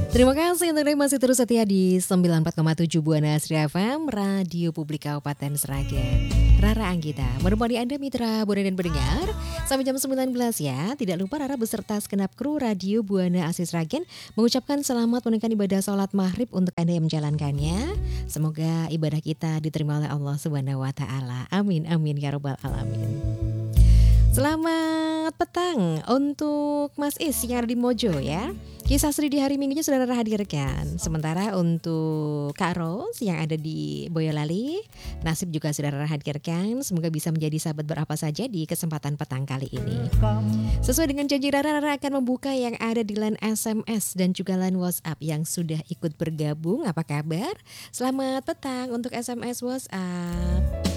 Terima kasih untuk yang masih terus setia di 94,7 Buana Asri FM, Radio Publik Kabupaten Sragen. Rara Anggita, menemani Anda mitra Buana dan pendengar sampai jam 19 ya. Tidak lupa Rara beserta segenap kru Radio Buana Asri Sragen mengucapkan selamat menunaikan ibadah sholat maghrib untuk Anda yang menjalankannya. Semoga ibadah kita diterima oleh Allah Subhanahu wa taala. Amin amin ya rabbal alamin. Selamat petang untuk Mas Is yang ada di Mojo ya. Kisah Sri di hari Minggunya sudah Rara hadirkan. Sementara untuk Kak Ros yang ada di Boyolali, nasib juga sudah Rara hadirkan. Semoga bisa menjadi sahabat berapa saja di kesempatan petang kali ini. Sesuai dengan janji Rara akan membuka yang ada di line SMS dan juga line WhatsApp yang sudah ikut bergabung. Apa kabar? Selamat petang untuk SMS WhatsApp.